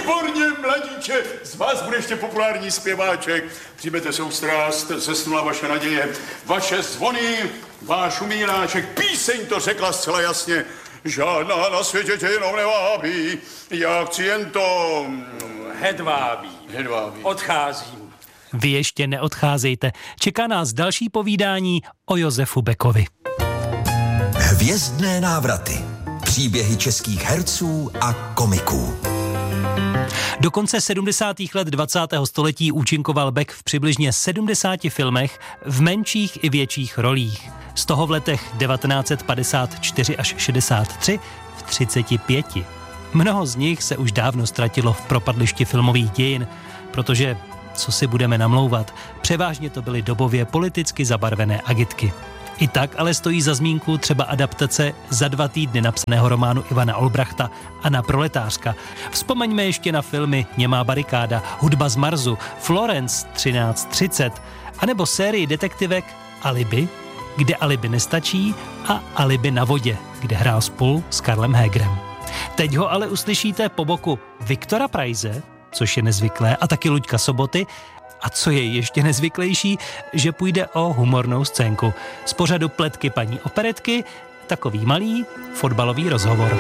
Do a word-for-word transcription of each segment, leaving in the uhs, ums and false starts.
Výborně, mladíče, z vás bude ještě populární zpěváček. Přijmete soustrast, zesnula vaše naděje, vaše zvony, váš umíráček. Píseň to řekla zcela jasně. Žádná na světě tě jenom nevábí, já chci jen to... Hedvábí. Hedvábí. Odcházím. Vy ještě neodcházejte. Čeká nás další povídání o Josefu Beckovi. Hvězdné návraty. Příběhy českých herců a komiků. Do konce sedmdesátých let dvacátého století účinkoval Beck v přibližně sedmdesáti filmech v menších i větších rolích. Z toho v letech devatenáct set padesát čtyři až šedesát tři v třiceti pěti. Mnoho z nich se už dávno ztratilo v propadlišti filmových dějin, protože, co si budeme namlouvat, převážně to byly dobově politicky zabarvené agitky. I tak ale stojí za zmínku třeba adaptace za dva týdny napsaného románu Ivana Olbrachta Anna Proletářka. Vzpomeňme ještě na filmy Němá barikáda, Hudba z Marsu, Florence třináct třicet, anebo sérii detektivek Alibi, kde alibi nestačí, a Alibi na vodě, kde hrál spolu s Karlem Hégrem. Teď ho ale uslyšíte po boku Viktora Preize, což je nezvyklé, a taky Luďka Soboty, a co je ještě nezvyklejší, že půjde o humornou scénku. Z pořadu Pletky paní operetky, takový malý fotbalový rozhovor.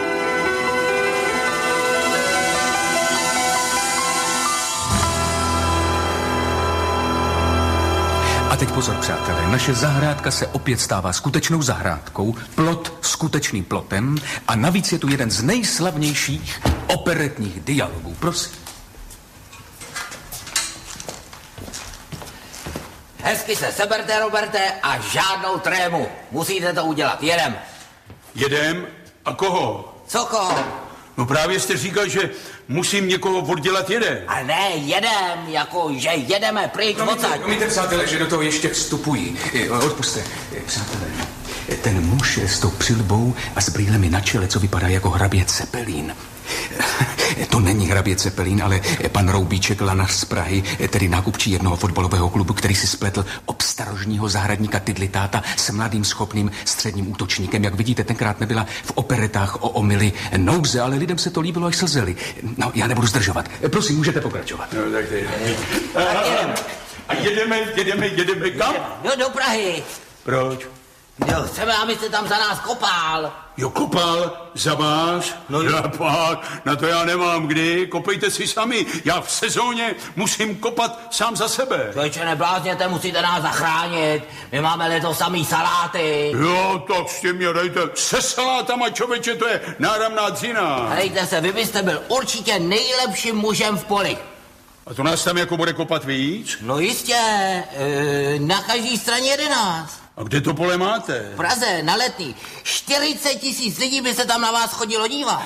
A teď pozor, přátelé, naše zahrádka se opět stává skutečnou zahrádkou, plot skutečným plotem a navíc je tu jeden z nejslavnějších operetních dialogů. Prosím. Hezky se seberte, Roberte, a žádnou trému. Musíte to udělat. Jedem. Jedem? A koho? Co koho? No právě jste říkal, že musím někoho oddělat jeden. A ne, jedem, jako že jedeme pryč odsaď. Promiňte, přátelé, že do toho ještě vstupují. Odpuste. Přátelé, ten muž s tou přilbou a s brýlemi na čele, co vypadá jako hrabě Cepelín. To není hrabě Cepelín, ale pan Roubíček Lanař z Prahy, tedy nákupčí jednoho fotbalového klubu, který si spletl obstarožního zahradníka Tidlitáta s mladým schopným středním útočníkem. Jak vidíte, tenkrát nebyla v operetách o omily nouze, ale lidem se to líbilo, až slzeli. No, já nebudu zdržovat. Prosím, můžete pokračovat. No, tak to je. A jedeme, jedeme, jedeme kam? No, do Prahy. Proč? Jo, chceme, abyste tam za nás kopal. Jo, kopal za vás? No já pak, na to já nemám kdy, kopejte si sami. Já v sezóně musím kopat sám za sebe. Člověče, neblázněte, musíte nás zachránit. My máme letos samý saláty. Jo, tak s tím mě dejte. Se salátama, člověče, to je náramná dřina. Helejte se, vy byste byl určitě nejlepším mužem v poli. A to nás tam jako bude kopat víc? No jistě, e, na každý straně jedenáct. A kde to pole máte? V Praze, na Letný. čtyřicet tisíc lidí by se tam na vás chodilo dívat.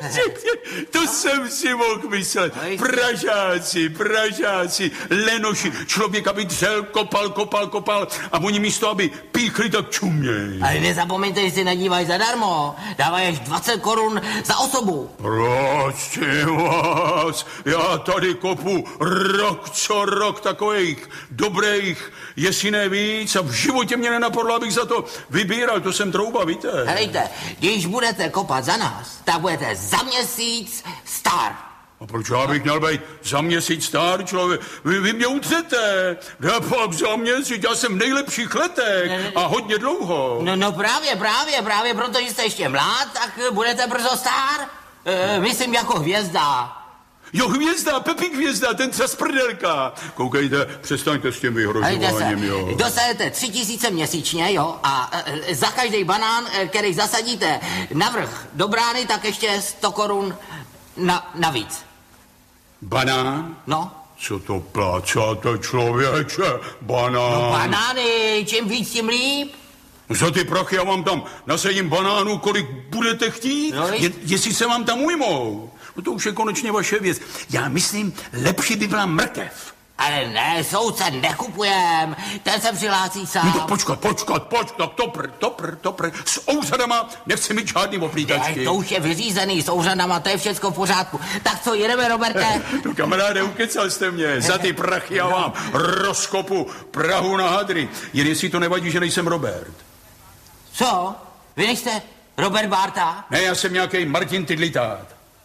To jsem si mohl myslet. Pražáci, Pražáci, lenoši. Člověk, aby dřel, kopal, kopal, kopal a oni místo, aby píchli, tak čuměj. Ale nezapomeňte, že si nadívají zadarmo. Dávají až dvacet korun za osobu. Prosím vás, já tady kopu rok co rok takových dobrých, jestli ne víc, a v životě mě nenapadlo, abych za to vybíral, to jsem trouba, víte. Helejte, když budete kopat za nás, tak budete za měsíc star. A proč já bych měl být za měsíc star, člověk? Vy, vy mě utřete. Já pak za měsíc, já jsem v nejlepších letech a hodně dlouho. No, no právě, právě, právě, protože jste ještě mlád, tak budete brzo star. E, myslím jako hvězda. Jo, hvězda, Pepík hvězda, ten třas prdelka. Koukejte, přestaňte s tím vyhrožováním, jo. Dostanete tři tisíce měsíčně, jo, a e, za každý banán, e, který zasadíte navrch do brány, tak ještě sto korun na, navíc. Banán? No. Co to plácáte, člověče? Banán. No banány, čím víc, tím líp. Za ty prachy já vám tam nasadím banánů, kolik budete chtít, no, je, jestli se vám tam ujmou. No to už je konečně vaše věc. Já myslím, lepší by byla mrkev. Ale ne, soudce, nekupujem. Ten se přihlásí sám. No to počkat, počkat, počkat, topr, topr, topr. S ouřadama nechci mít žádný oplítačky. To už je vyřízený, s ouřadama, to je všecko v pořádku. Tak co, jedeme, Roberte? No kamaráde, ukecal jste mě. Za ty prachy já vám rozkopu Prahu na hadry. Jen jestli to nevadí, že nejsem Robert. Co? Vy nejste Robert Bárta? Ne, já jsem nějaký Martin Tidlitát.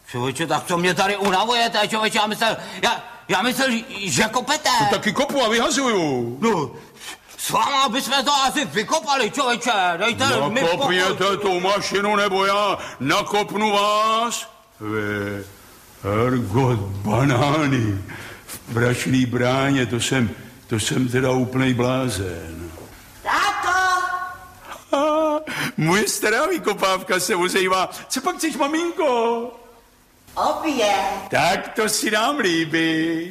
Člověče, tak co mě tady unavujete, člověče, já myslel, já, já myslel, že kopete. To taky kopu a vyhazuju. No, s váma bychom to asi vykopali, člověče, dejte mi pokoj. Nakopněte tu mašinu, nebo já nakopnu vás. Ve, Hergot, banány, v brašný bráně, to jsem, to jsem teda úplnej blázen. Táto! A, moje stará vykopávka se ozejvá. Co pak chceš, maminko? Obě. Tak to si nám líbí.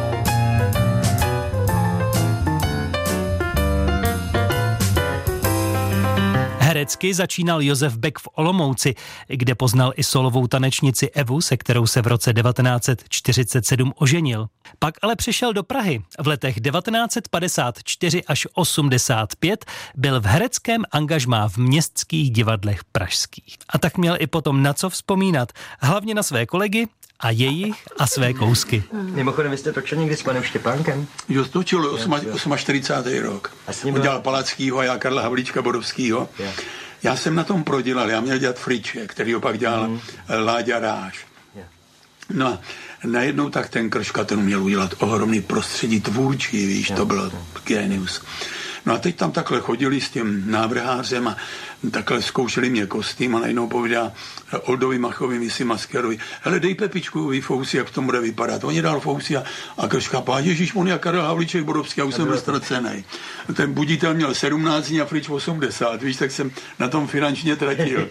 Herecky začínal Josef Beck v Olomouci, kde poznal i solovou tanečnici Evu, se kterou se v roce devatenáct set čtyřicet sedm oženil. Pak ale přešel do Prahy. V letech devatenáct set padesát čtyři až osmdesát pět byl v hereckém angažmá v městských divadlech pražských. A tak měl i potom na co vzpomínat, hlavně na své kolegy a jejich a své kousky. Mimochodem, vy jste točil někdy s panem Štěpánkem? Jo, točil čtyřicátý osmý rok. On dělal Palackýho a já Karla Havlíčka Bodovskýho. Je. Já jsem na tom prodělal, já měl dělat Friče, který ho pak dělal mm. Láďa Ráš. Je. No a najednou tak ten Krška ten měl udělat ohromný prostředí tvůrčí, víš, je. To bylo genius. No a teď tam takhle chodili s tím návrhářem a takhle zkoušeli mě kostým a najednou povídá Oldovi Machovi, si maskerovi, hele, dej Pepičku fousy, jak to bude vypadat. Oni dal fousy a, a Krška pá, ježiš, on je Karel Havlíček Bodovský, já už jsem ztracený. Ten buditel měl sedmnáct dní a Frič osmdesát, víš, tak jsem na tom finančně tratil.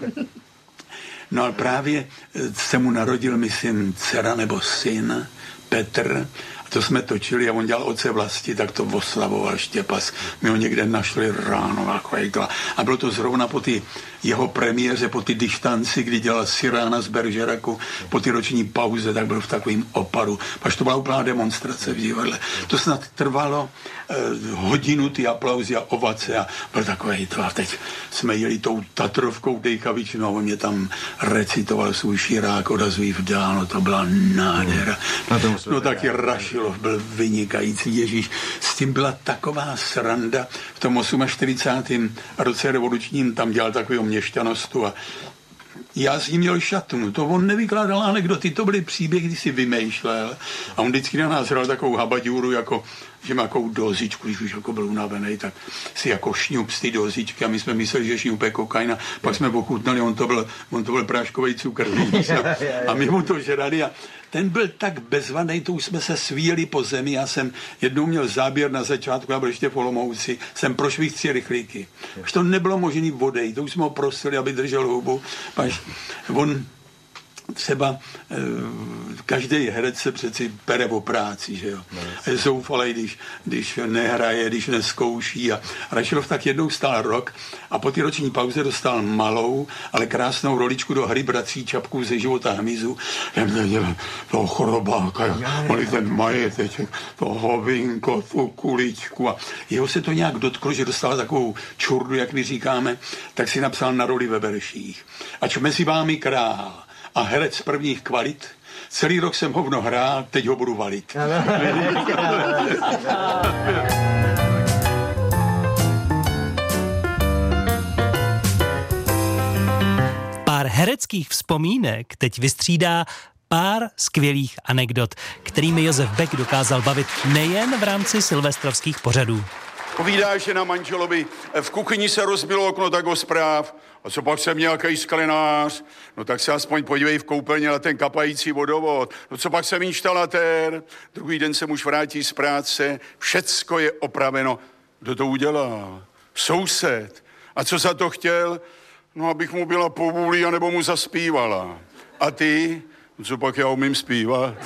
No ale právě se mu narodil, myslím, dcera nebo syn, Petr, to jsme točili a on dělal Otce vlasti, tak to oslavoval Štěpas. My ho někde našli ráno a bylo to zrovna po ty jeho premiéře, po ty dištanci, kdy dělal Sirána z Bergeraku, po ty roční pauze, tak byl v takovém oparu. Paž to byla úplná demonstrace v divadle. To snad trvalo eh, hodinu, ty aplauzy a ovace a byl takový to. A teď jsme jeli tou Tatrovkou Dejchavičnou a on mě tam recitoval svůj Širák odazují vdál, no to byla nádhera. No, no taky Rašilov byl vynikající, Ježíš. S tím byla taková sranda. V tom čtyřicátém osmém roce revolučním tam dělal takového měšťanostu a já s ním měl šatnu, to on nevykládal anekdoty, to byly příběhy, kdy si vymýšlel a on vždycky na nás hrál takovou habaďůru, jako, že má takovou dozičku, když už jako byl unavený, tak si jako šňup z ty dozičky a my jsme mysleli, že šňupe kokaina, pak jsme ochutnali, on to byl, on to byl práškovej cukr a my mu to žrali a ten byl tak bezvaný, to už jsme se svíjeli po zemi, já jsem jednou měl záběr na začátku, já byl ještě v Olomouci, jsem prošvih tři rychlíky. Už to nebylo možný vodej, to už jsme ho prosili, aby držel hubu, až on třeba e, každý herec se přeci pere o práci, že jo. Je zoufalej, když, když nehraje, když neskouší a Rašilov tak jednou stál rok a po té roční pauze dostal malou, ale krásnou roličku do hry Bratří Čapků ze života hmyzu. Toho chorobáka, mali ten majeteček, to hovinko, tu kuličku a jeho se to nějak dotklo, že dostal takovou čurdu, jak my říkáme, tak si napsal na roli ve verších. Ač mezi vámi král a herec prvních kvalit, celý rok jsem hovno hrál, teď ho budu valit. Pár hereckých vzpomínek teď vystřídá pár skvělých anekdot, kterými Josef Beck dokázal bavit nejen v rámci silvestrovských pořadů. Povídá, že na manželovi v kuchyni se rozbilo okno, tak ho zpráv. A co pak jsem nějaký sklenář? No tak se aspoň podívej v koupelně na ten kapající vodovod. No co pak jsem inštalatér? Druhý den se muž vrátí z práce, všecko je opraveno. Kdo to udělal? Soused. A co za to chtěl? No, abych mu byla povůlí, anebo mu zaspívala. A ty? No, co pak já umím zpívat?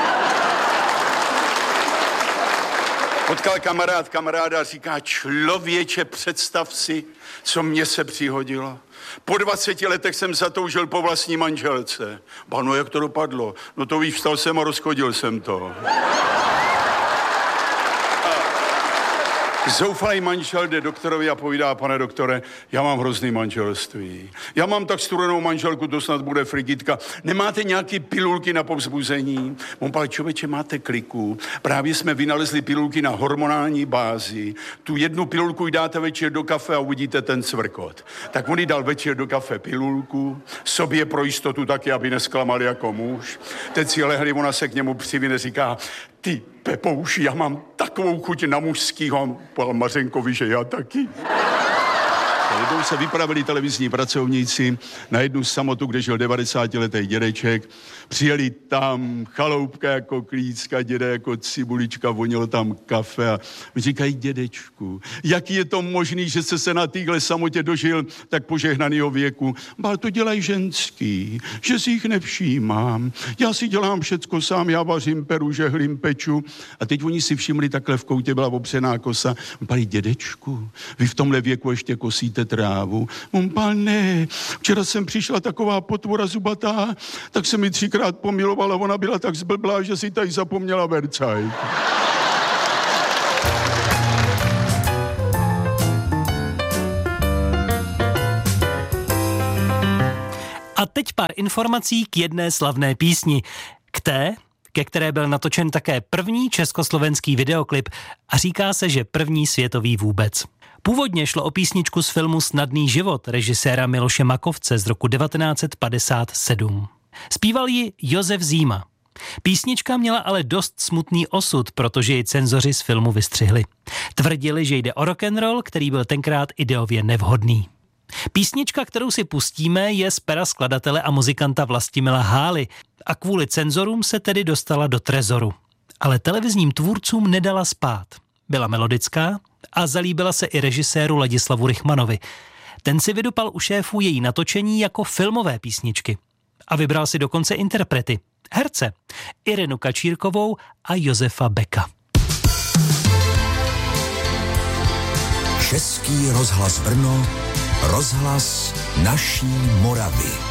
Potkal kamarád kamaráda a říká, člověče, představ si, co mně se přihodilo. Po dvaceti letech jsem zatoužil po vlastní manželce. Ba, no jak to dopadlo? No to víš, vstal jsem a rozchodil jsem to. A Zoufalý manžel jde doktorovi a povídá, pane doktore, já mám hrozný manželství. Já mám tak studenou manželku, to snad bude frigitka. Nemáte nějaký pilulky na povzbuzení? On pál, člověče, máte kliku. Právě jsme vynalezli pilulky na hormonální bázi. Tu jednu pilulku dáte večer do kafe a uvidíte ten cvrkot. Tak on jí dal večer do kafe pilulku, sobě pro jistotu taky, aby nesklamal jako muž. Teď si lehli, ona se k němu přivine, říká, ty Pepouši, já mám takovou chuť na mužskýho, pál Mařenkovi, že já taky. Jednou se vypravili televizní pracovníci na jednu samotu, kde žil devadesátiletý dědeček. Přijeli tam, chaloupka jako klícka, děda jako cibulička, vonilo tam kafe a říkají, dědečku, jaký je to možný, že se se na téhle samotě dožil tak požehnanýho věku? Bál, to dělají ženský, že si jich nevšímám. Já si dělám všecko sám, já vařím, peru, žehlím, peču. A teď oni si všimli, takhle v koutě byla opřená kosa. Báli, dědečku, vy v tomhle věku ještě kosíte trávu. On pál, ne, včera jsem přišla taková potvora zubatá, tak se mi třikrát pomilovala, ona byla tak zblblá, že si tady zapomněla vercaj. A teď pár informací k jedné slavné písni. K té, ke které byl natočen také první československý videoklip a říká se, že první světový vůbec. Původně šlo o písničku z filmu Snadný život režiséra Miloše Makovce z roku devatenáct set padesát sedm. Zpíval ji Josef Zíma. Písnička měla ale dost smutný osud, protože ji cenzoři z filmu vystřihli. Tvrdili, že jde o rock'n'roll, který byl tenkrát ideově nevhodný. Písnička, kterou si pustíme, je z pera skladatele a muzikanta Vlastimila Hály a kvůli cenzorům se tedy dostala do trezoru. Ale televizním tvůrcům nedala spát. Byla melodická a zalíbila se i režiséru Ladislavu Rychmanovi. Ten si vydupal u šéfů její natočení jako filmové písničky. A vybral si dokonce interprety, herce, Irenu Kačírkovou a Josefa Beka. Český rozhlas Brno, rozhlas naší Moravy.